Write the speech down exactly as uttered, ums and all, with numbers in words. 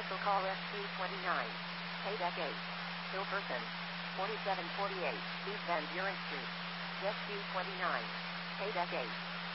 Special call S three twenty-nine. Paydeck eight. Hilperson. forty-seven forty-eight. East Van Buren Street. S Q twenty-nine. Paydeck eight.